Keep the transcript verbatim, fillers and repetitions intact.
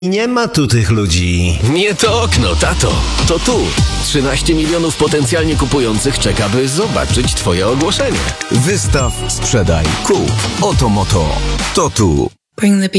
Nie ma tu tych ludzi. Nie to okno, tato. To tu. trzynaście milionów potencjalnie kupujących czeka, by zobaczyć twoje ogłoszenie. Wystaw, sprzedaj, kup. Oto moto. To tu. Bring the beat.